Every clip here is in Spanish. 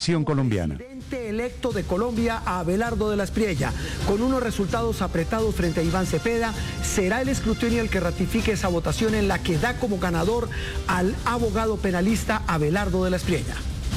Televisión Colombiana. Presidente electo de Colombia, Abelardo de la Espriella, con unos resultados apretados frente a Iván Cepeda, será el escrutinio el que ratifique esa votación en la que da como ganador al abogado penalista Abelardo de la Espriella.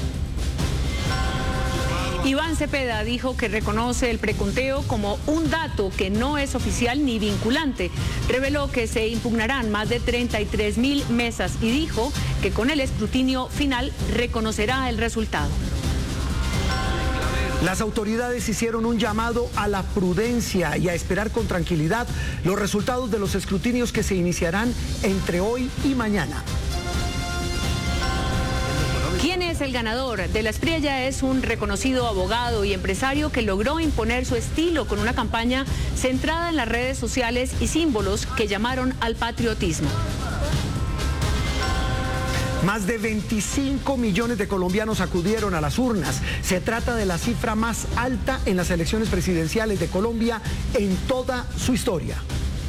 Iván Cepeda dijo que reconoce el preconteo como un dato que no es oficial ni vinculante. Reveló que se impugnarán más de 33.000 mesas y dijo que con el escrutinio final reconocerá el resultado. Las autoridades hicieron un llamado a la prudencia y a esperar con tranquilidad los resultados de los escrutinios que se iniciarán entre hoy y mañana. ¿Quién es el ganador? De la Espriella es un reconocido abogado y empresario que logró imponer su estilo con una campaña centrada en las redes sociales y símbolos que llamaron al patriotismo. Más de 25 millones de colombianos acudieron a las urnas. Se trata de la cifra más alta en las elecciones presidenciales de Colombia en toda su historia.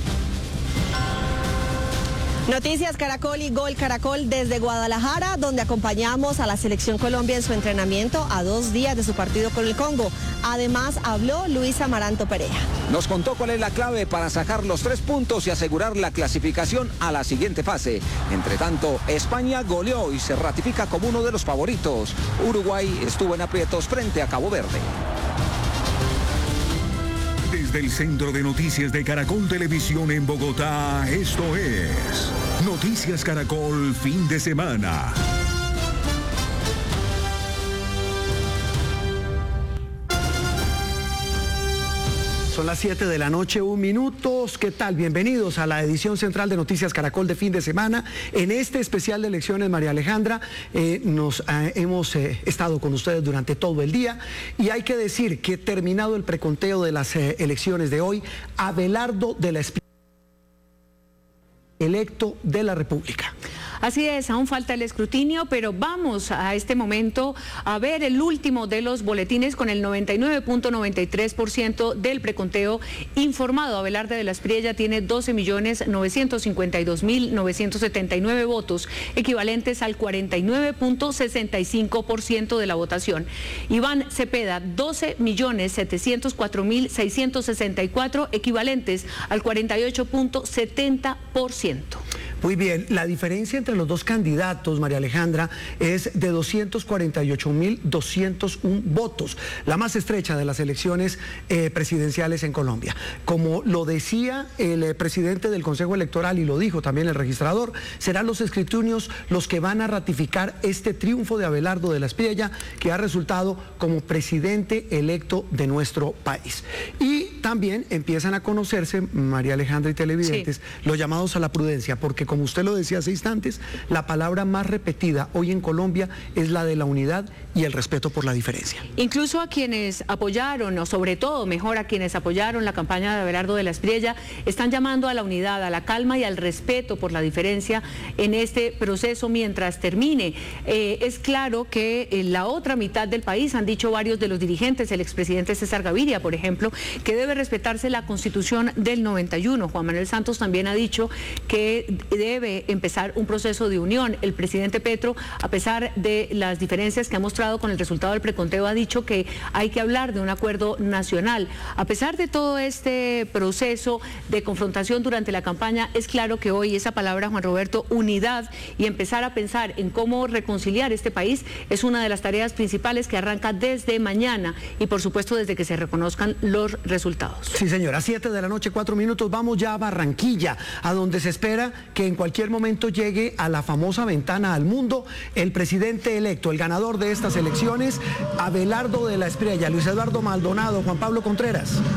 Noticias Caracol y Gol Caracol desde Guadalajara, donde acompañamos a la Selección Colombia en su entrenamiento a 2 días de su partido con el Congo. Además, habló Luis Amaranto Perea. Nos contó cuál es la clave para sacar los 3 puntos y asegurar la clasificación a la siguiente fase. Entre tanto, España goleó y se ratifica como uno de los favoritos. Uruguay estuvo en aprietos frente a Cabo Verde. Desde el Centro de Noticias de Caracol Televisión en Bogotá, esto es Noticias Caracol Fin de Semana. Son las 7 de la noche, 1 minuto. ¿Qué tal? Bienvenidos a la edición central de Noticias Caracol de fin de semana. En este especial de elecciones, María Alejandra, hemos estado con ustedes durante todo el día y hay que decir que terminado el preconteo de las elecciones de hoy, Abelardo de la Espriella, electo de la República. Así es, aún falta el escrutinio, pero vamos a este momento a ver el último de los boletines con el 99.93% del preconteo informado. Abelardo de la Espriella tiene 12.952.979 votos, equivalentes al 49.65% de la votación. Iván Cepeda, 12.704.664, equivalentes al 48.70%. Muy bien, la diferencia entre los dos candidatos, María Alejandra, es de 248.201 votos, la más estrecha de las elecciones presidenciales en Colombia. Como lo decía el presidente del Consejo Electoral y lo dijo también el registrador, serán los escrutinios los que van a ratificar este triunfo de Abelardo de la Espriella, que ha resultado como presidente electo de nuestro país. Y también empiezan a conocerse, María Alejandra y televidentes, los llamados a la prudencia, porque como usted lo decía hace instantes, la palabra más repetida hoy en Colombia es la de la unidad y el respeto por la diferencia. Incluso a quienes apoyaron, o sobre todo, mejor a quienes apoyaron la campaña de Abelardo de la Espriella, están llamando a la unidad, a la calma y al respeto por la diferencia en este proceso mientras termine. Es claro que en la otra mitad del país, han dicho varios de los dirigentes, el expresidente César Gaviria, por ejemplo, que debe respetarse la Constitución del 91. Juan Manuel Santos también ha dicho que debe empezar un proceso de unión. El presidente Petro, a pesar de las diferencias que ha mostrado con el resultado del preconteo, ha dicho que hay que hablar de un acuerdo nacional. A pesar de todo este proceso de confrontación durante la campaña, es claro que hoy esa palabra, Juan Roberto, unidad, y empezar a pensar en cómo reconciliar este país, es una de las tareas principales que arranca desde mañana y, por supuesto, desde que se reconozcan los resultados. Sí, señora, 7 de la noche, 4 minutos, vamos ya a Barranquilla, a donde se espera que en cualquier momento llegue a la famosa ventana al mundo el presidente electo, el ganador de estas elecciones, Abelardo de la Espriella. Luis Eduardo Maldonado, Juan Pablo Contreras. Sí,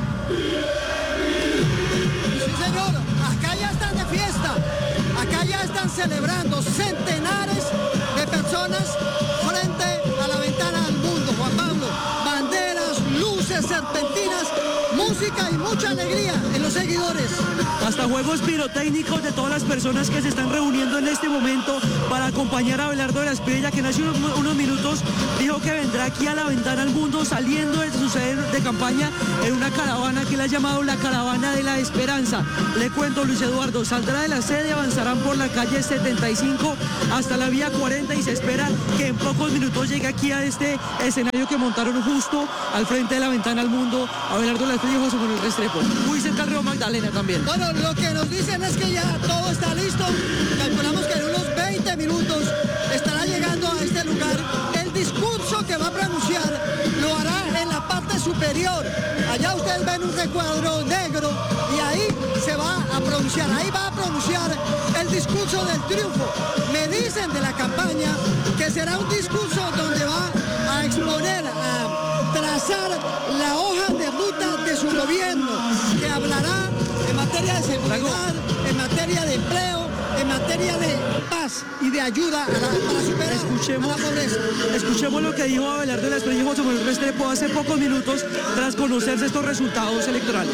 señor, acá ya están de fiesta, acá ya están celebrando centenares de personas frente a la ventana al mundo, Juan Pablo. Banderas, luces, serpentinas, música y mucha alegría en los seguidores. Hasta hasta juegos pirotécnicos de todas las personas que se están reuniendo en este momento para acompañar a Abelardo de la Espriella, que hace unos minutos dijo que vendrá aquí a la ventana al mundo saliendo de su sede de campaña en una caravana que él ha llamado la Caravana de la Esperanza. Le cuento, Luis Eduardo, saldrá de la sede, avanzarán por la calle 75 hasta la vía 40 y se espera que en pocos minutos llegue aquí a este escenario que montaron justo al frente de la ventana al mundo Abelardo de la Espriella y José Manuel Restrepo. Muy cerca al río Magdalena también. Bueno, lo que nos dicen es que ya todo está listo. Calculamos que en unos 20 minutos estará llegando a este lugar. El discurso que va a pronunciar lo hará en la parte superior. Allá ustedes ven un recuadro negro y ahí se va a pronunciar. Ahí va a pronunciar el discurso del triunfo. Me dicen de la campaña que será un discurso donde va a exponer, a trazar la hoja de ruta de su gobierno, que hablará en materia de seguridad, en materia de empleo, en materia de paz y de ayuda para superar la pobreza. Escuchemos lo que dijo Abelardo de la Espriella y José Manuel Restrepo hace pocos minutos tras conocerse estos resultados electorales.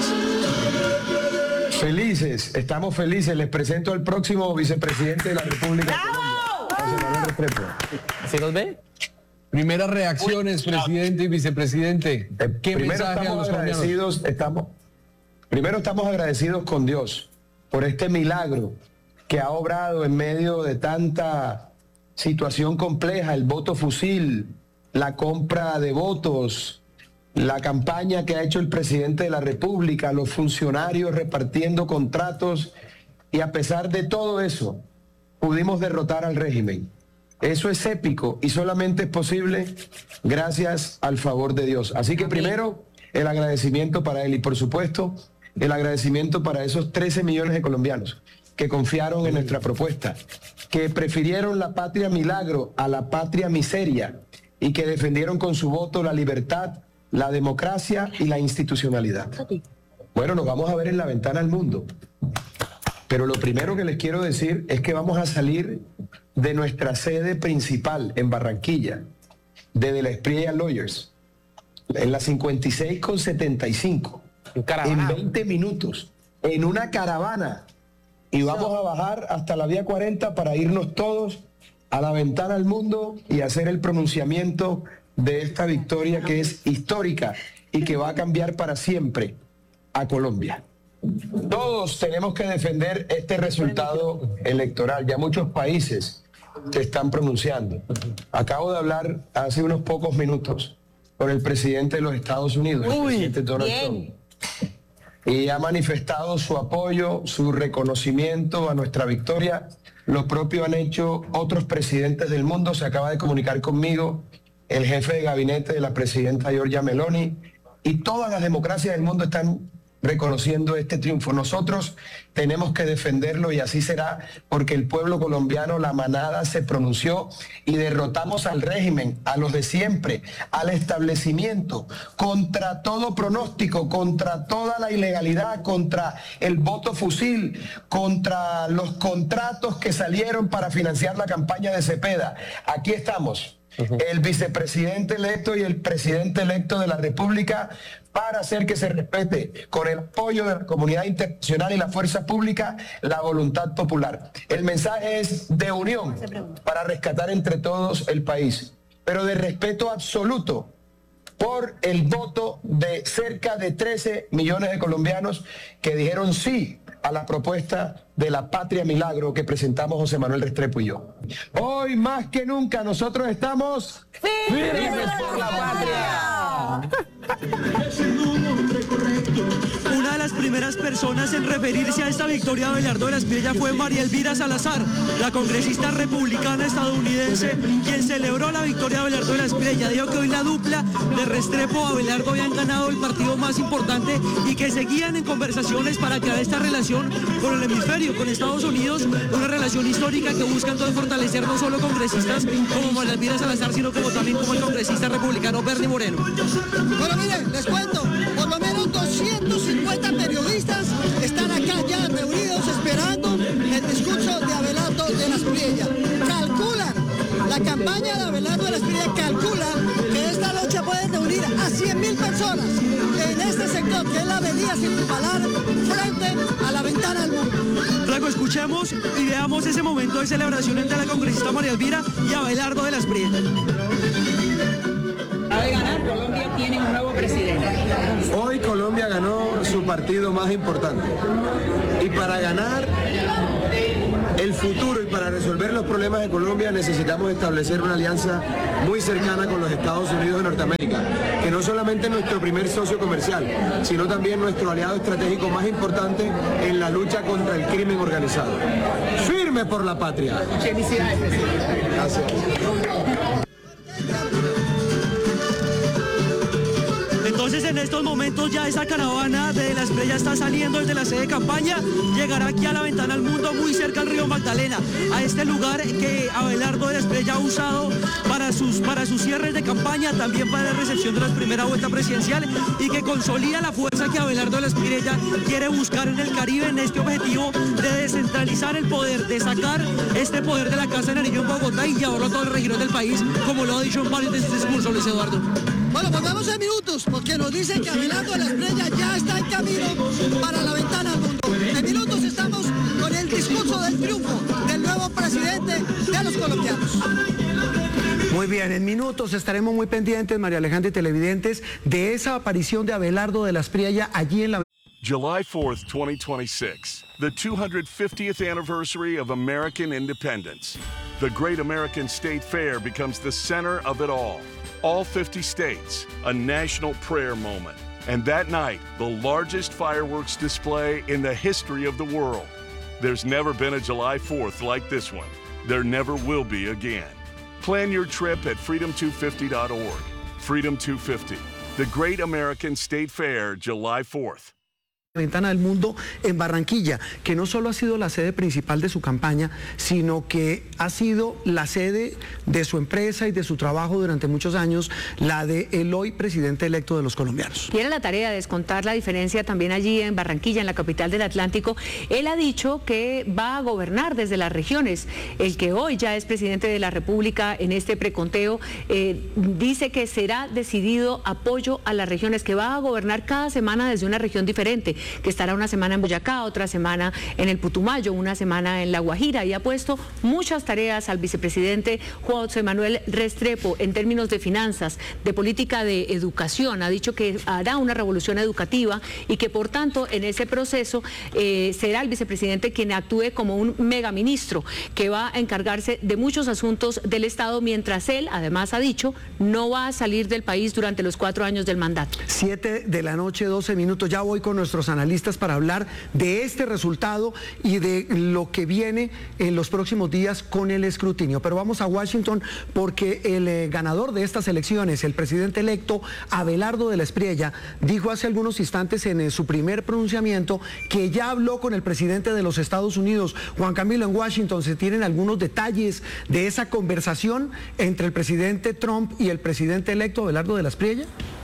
Felices, estamos felices. Les presento al próximo vicepresidente de la República. José Manuel Restrepo. ¿Sí nos ve? Primeras reacciones, presidente y vicepresidente. ¿Qué mensaje a los colombianos? Primero estamos agradecidos con Dios por este milagro que ha obrado en medio de tanta situación compleja, el voto fusil, la compra de votos, la campaña que ha hecho el presidente de la República, los funcionarios repartiendo contratos, y a pesar de todo eso, pudimos derrotar al régimen. Eso es épico y solamente es posible gracias al favor de Dios. Así que primero, el agradecimiento para él y por supuesto, el agradecimiento para esos 13 millones de colombianos que confiaron en nuestra propuesta, que prefirieron la patria milagro a la patria miseria y que defendieron con su voto la libertad, la democracia y la institucionalidad. Bueno, nos vamos a ver en la ventana al mundo. Pero lo primero que les quiero decir es que vamos a salir de nuestra sede principal en Barranquilla, de la Espriella Lawyers, en la 56 con 75, en 20 minutos, en una caravana. Y vamos a bajar hasta la vía 40 para irnos todos a la ventana al mundo y hacer el pronunciamiento de esta victoria que es histórica y que va a cambiar para siempre a Colombia. Todos tenemos que defender este resultado electoral. Ya muchos países se están pronunciando. Acabo de hablar hace unos pocos minutos con el presidente de los Estados Unidos, el presidente Donald Trump, y ha manifestado su apoyo, su reconocimiento a nuestra victoria. Lo propio han hecho otros presidentes del mundo. Se acaba de comunicar conmigo el jefe de gabinete de la presidenta Giorgia Meloni, y todas las democracias del mundo están reconociendo este triunfo. Nosotros tenemos que defenderlo y así será, porque el pueblo colombiano, la manada, se pronunció y derrotamos al régimen, a los de siempre, al establecimiento, contra todo pronóstico, contra toda la ilegalidad, contra el voto fusil, contra los contratos que salieron para financiar la campaña de Cepeda. Aquí estamos. El vicepresidente electo y el presidente electo de la República, para hacer que se respete, con el apoyo de la comunidad internacional y la fuerza pública, la voluntad popular. El mensaje es de unión para rescatar entre todos el país, pero de respeto absoluto por el voto de cerca de 13 millones de colombianos que dijeron sí a la propuesta de la Patria Milagro que presentamos José Manuel Restrepo y yo. Hoy más que nunca nosotros estamos firmes por la patria. Una de las primeras personas en referirse a esta victoria de Abelardo de la Espriella fue María Elvira Salazar, la congresista republicana estadounidense, quien celebró la victoria de Abelardo de la Espriella. Dijo que hoy la dupla de Restrepo y Abelardo habían ganado el partido más importante y que seguían en conversaciones para crear esta relación con el hemisferio, con Estados Unidos, una relación histórica que busca entonces fortalecer no solo congresistas como María Elvira Salazar, sino como también como el congresista republicano Bernie Moreno. Bueno, miren, les cuento, por lo menos 250 periodistas están acá ya reunidos esperando el discurso de Abelardo de la Espriella. Calculan, la campaña de Abelardo de la Espriella calcula que esta noche puede reunir a 100.000 personas en este sector, que es la avenida Circunvalar, frente a la ventana al mundo. Luego escuchemos y veamos ese momento de celebración entre la congresista María Elvira y Abelardo de la Espriella. De ganar, Colombia tiene un nuevo presidente. Hoy Colombia ganó su partido más importante. Y para ganar el futuro y para resolver los problemas de Colombia necesitamos establecer una alianza muy cercana con los Estados Unidos de Norteamérica, que no solamente es nuestro primer socio comercial, sino también nuestro aliado estratégico más importante en la lucha contra el crimen organizado. ¡Firme por la patria! Felicidades, presidente. Gracias. Entonces en estos momentos ya esa caravana de la Espriella está saliendo desde la sede de campaña, llegará aquí a la ventana al mundo, muy cerca al río Magdalena, a este lugar que Abelardo de la Espriella ha usado para sus cierres de campaña, también para la recepción de la primera vuelta presidencial, y que consolida la fuerza que Abelardo de la Espriella quiere buscar en el Caribe, en este objetivo de descentralizar el poder, de sacar este poder de la Casa de Nariño en Bogotá y llevarlo a todas las regiones del país, como lo ha dicho en varios de sus discursos, Luis Eduardo. Bueno, volvamos en minutos, porque nos dicen que Abelardo de la Espriella ya está en camino para la ventana al mundo. En minutos estamos con el discurso del triunfo del nuevo presidente de los colombianos. Muy bien, en minutos estaremos muy pendientes, María Alejandra y televidentes, de esa aparición de Abelardo de la Espriella allí en la... July 4th, 2026, the 250th anniversary of American independence. The Great American State Fair becomes the center of it all. All 50 states, a national prayer moment. And that night, the largest fireworks display in the history of the world. There's never been a July 4th like this one. There never will be again. Plan your trip at freedom250.org. Freedom 250, the Great American State Fair, July 4th. Ventana del Mundo en Barranquilla, que no solo ha sido la sede principal de su campaña, sino que ha sido la sede de su empresa y de su trabajo durante muchos años, la de el hoy presidente electo de los colombianos. Tiene la tarea de descontar la diferencia también allí en Barranquilla, en la capital del Atlántico. Él ha dicho que va a gobernar desde las regiones. El que hoy ya es presidente de la República en este preconteo dice que será decidido apoyo a las regiones, que va a gobernar cada semana desde una región diferente, que estará una semana en Boyacá, otra semana en el Putumayo, una semana en La Guajira, y ha puesto muchas tareas al vicepresidente José Manuel Restrepo en términos de finanzas, de política de educación. Ha dicho que hará una revolución educativa y que por tanto en ese proceso será el vicepresidente quien actúe como un megaministro que va a encargarse de muchos asuntos del Estado, mientras él además ha dicho no va a salir del país durante los 4 años del mandato. 7 de la noche, 12 minutos. Ya voy con nuestros analistas para hablar de este resultado y de lo que viene en los próximos días con el escrutinio. Pero vamos a Washington porque el ganador de estas elecciones, el presidente electo Abelardo de la Espriella, dijo hace algunos instantes en su primer pronunciamiento que ya habló con el presidente de los Estados Unidos. Juan Camilo, en Washington se tienen algunos detalles de esa conversación entre el presidente Trump y el presidente electo Abelardo de la Espriella.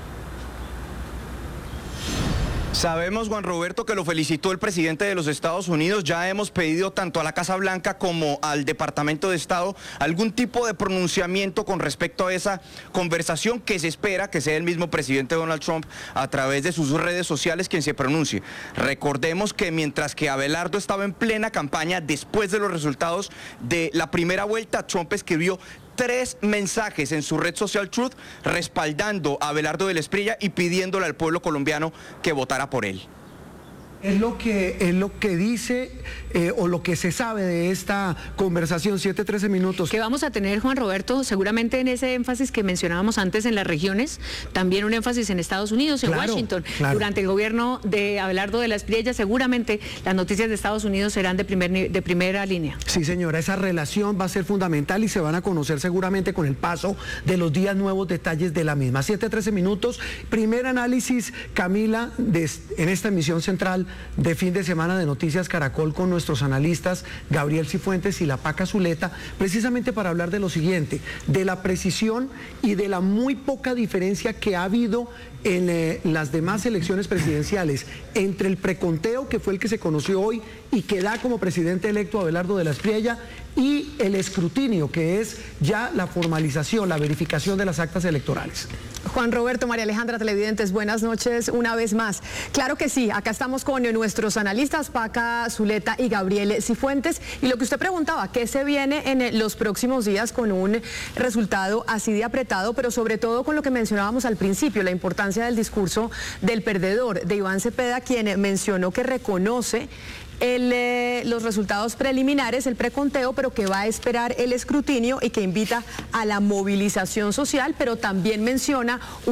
Sabemos, Juan Roberto, que lo felicitó el presidente de los Estados Unidos. Ya hemos pedido tanto a la Casa Blanca como al Departamento de Estado algún tipo de pronunciamiento con respecto a esa conversación, que se espera que sea el mismo presidente Donald Trump a través de sus redes sociales quien se pronuncie. Recordemos que mientras que Abelardo estaba en plena campaña después de los resultados de la primera vuelta, Trump escribió 3 mensajes en su red social Truth respaldando a Abelardo de la Espriella y pidiéndole al pueblo colombiano que votara por él. Es lo que dice o lo que se sabe de esta conversación. 7-13 minutos. Que vamos a tener, Juan Roberto, seguramente en ese énfasis que mencionábamos antes en las regiones, también un énfasis en Estados Unidos, en Washington. Claro. Durante el gobierno de Abelardo de la Espriella, seguramente las noticias de Estados Unidos serán de primera línea. Sí, señora, esa relación va a ser fundamental y se van a conocer seguramente con el paso de los días nuevos detalles de la misma. 7-13 minutos. Primer análisis, Camila, en esta emisión central de fin de semana de Noticias Caracol con nuestros analistas Gabriel Cifuentes y la Paca Zuleta, precisamente para hablar de lo siguiente, de la precisión y de la muy poca diferencia que ha habido en las demás elecciones presidenciales entre el preconteo, que fue el que se conoció hoy y que da como presidente electo Abelardo de la Espriella, y el escrutinio, que es ya la formalización, la verificación de las actas electorales. Juan Roberto, María Alejandra, televidentes, buenas noches una vez más. Claro que sí, acá estamos con nuestros analistas Paca Zuleta y Gabriel Cifuentes, y lo que usted preguntaba, ¿qué se viene en los próximos días con un resultado así de apretado, pero sobre todo con lo que mencionábamos al principio, la importancia del discurso del perdedor, de Iván Cepeda, quien mencionó que reconoce los resultados preliminares, el preconteo, pero que va a esperar el escrutinio y que invita a la movilización social, pero también menciona